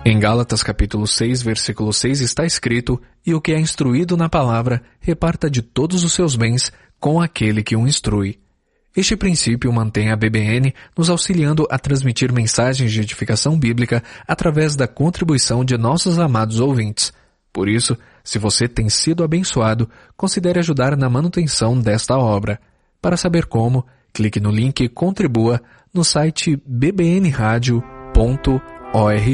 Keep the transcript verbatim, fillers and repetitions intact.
Em Gálatas capítulo seis, versículo seis está escrito: "E o que é instruído na palavra, reparta de todos os seus bens com aquele que o instrui." Este princípio mantém a B B N nos auxiliando a transmitir mensagens de edificação bíblica através da contribuição de nossos amados ouvintes. Por isso, se você tem sido abençoado, considere ajudar na manutenção desta obra. Para saber como, clique no link Contribua no site b b n radio ponto org.